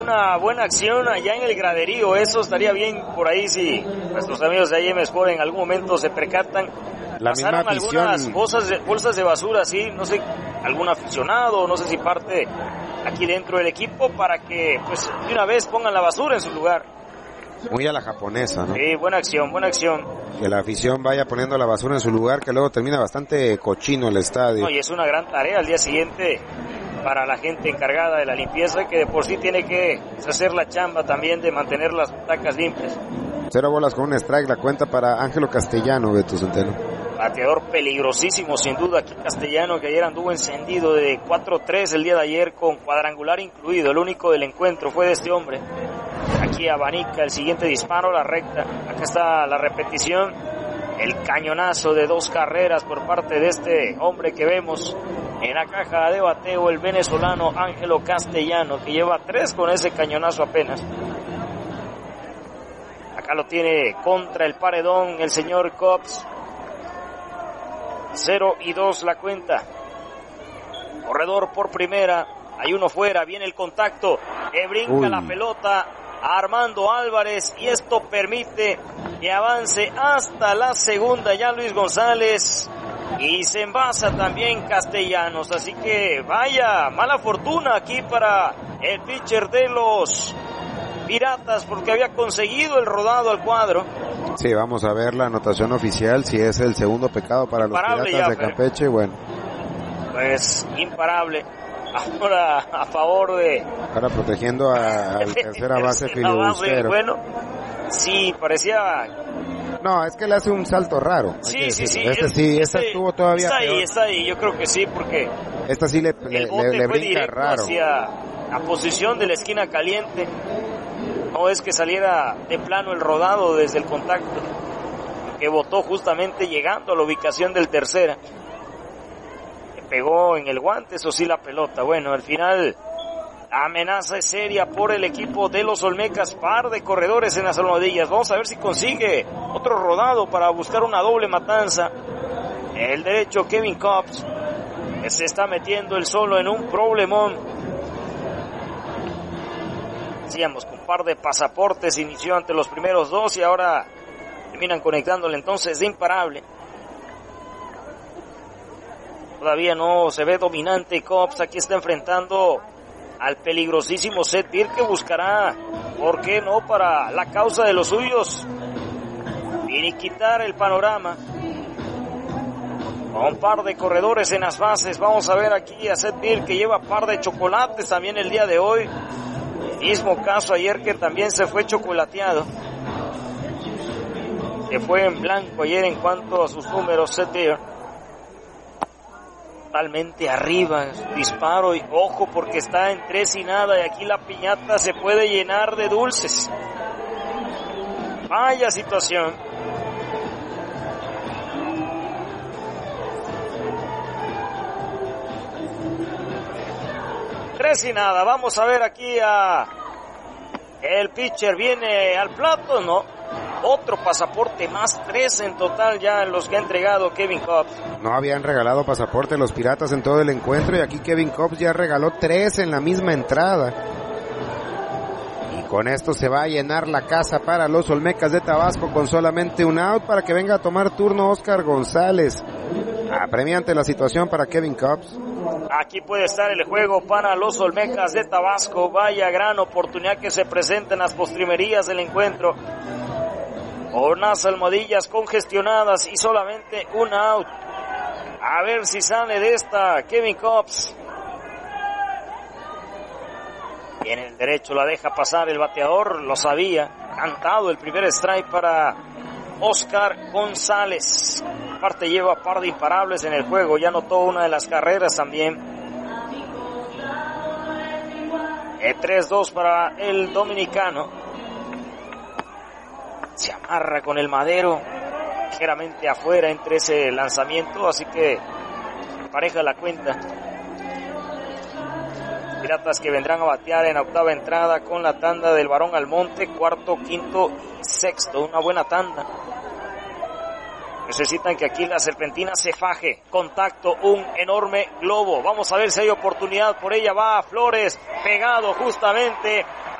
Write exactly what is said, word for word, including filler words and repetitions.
Una buena acción allá en el graderío, eso estaría bien por ahí si nuestros amigos de I M Sport en algún momento se percatan. La Pasaron misma afición. algunas bolsas de, bolsas de basura, sí, no sé, algún aficionado, no sé si parte aquí dentro del equipo para que pues de una vez pongan la basura en su lugar. Muy a la japonesa, ¿no? Sí, buena acción, buena acción. Que la afición vaya poniendo la basura en su lugar, que luego termina bastante cochino el estadio. No, y es una gran tarea al día siguiente para la gente encargada de la limpieza, que de por sí tiene que hacer la chamba también de mantener las butacas limpias. Cero bolas con un strike, la cuenta para Ángelo Castellano, Beto Centeno. Bateador peligrosísimo, sin duda, aquí Castellano, que ayer anduvo encendido de cuatro tres el día de ayer, con cuadrangular incluido. El único del encuentro fue de este hombre. Aquí abanica el siguiente disparo, la recta. Acá está la repetición. El cañonazo de dos carreras por parte de este hombre que vemos en la caja de bateo, el venezolano Ángelo Castellano, que lleva tres con ese cañonazo apenas. Acá lo tiene contra el paredón el señor Cobbs. cero y dos la cuenta. Corredor por primera. Hay uno fuera. Viene el contacto. Que brinca Uy. la pelota a Armando Álvarez. Y esto permite que avance hasta la segunda ya Luis González. Y se envasa también Castellanos. Así que vaya mala fortuna aquí para el pitcher de los Piratas, porque había conseguido el rodado al cuadro. Sí, vamos a ver la anotación oficial, si es el segundo pecado para imparable los Piratas ya, de Campeche, bueno. Pues imparable. Ahora a favor de... Ahora protegiendo a, al tercera base filibustero. Bueno, sí, parecía... No, es que le hace un salto raro. Sí, sí, sí. Este sí, esta este, estuvo todavía Está peor. ahí, está ahí, yo creo que sí, porque... Esta sí le, le, le, le brinca raro. Hacia la posición de la esquina caliente. No es que saliera de plano el rodado desde el contacto, que botó justamente llegando a la ubicación del tercera. Le pegó en el guante, eso sí, la pelota. Bueno, al final la amenaza es seria por el equipo de los Olmecas. Par de corredores en las almohadillas. Vamos a ver si consigue otro rodado para buscar una doble matanza. El derecho Kevin Cobbs, que se está metiendo el solo en un problemón. Decíamos, con un par de pasaportes inició ante los primeros dos y ahora terminan conectándole entonces de imparable. Todavía no se ve dominante Cobbs. Aquí está enfrentando al peligrosísimo Seth Beer, que buscará, ¿por qué no?, para la causa de los suyos, y quitar el panorama. Con un par de corredores en las bases. Vamos a ver aquí a Seth Beer, que lleva par de chocolates también el día de hoy. Mismo caso ayer, que también se fue chocolateado. Se fue en blanco ayer en cuanto a sus números. Seth Beer totalmente arriba, su disparo, y ojo porque está en tres y nada, y aquí la piñata se puede llenar de dulces. Vaya situación. Tres y nada. Vamos a ver aquí a el pitcher. Viene al plato, no. Otro pasaporte más, tres en total ya en los que ha entregado Kevin Cobbs. No habían regalado pasaporte los Piratas en todo el encuentro, y aquí Kevin Cobbs ya regaló tres en la misma entrada. Y con esto se va a llenar la casa para los Olmecas de Tabasco, con solamente un out para que venga a tomar turno Oscar González. Apremiante la situación para Kevin Cobbs. Aquí puede estar el juego para los Olmecas de Tabasco. Vaya gran oportunidad que se presenta en las postrimerías del encuentro. Unas almohadillas congestionadas y solamente un out. A ver si sale de esta Kevin Cobbs. Viene el derecho, la deja pasar el bateador, lo sabía. Cantado el primer strike para Oscar González. Aparte lleva par de imparables en el juego, ya anotó una de las carreras también. tres dos para el dominicano. Se amarra con el madero ligeramente afuera entre ese lanzamiento, así que pareja la cuenta. Piratas que vendrán a batear en octava entrada con la tanda del Barón Almonte, cuarto, quinto, sexto. Una buena tanda. Necesitan que aquí la serpentina se faje. Contacto, un enorme globo. Vamos a ver si hay oportunidad por ella. Va Flores, pegado justamente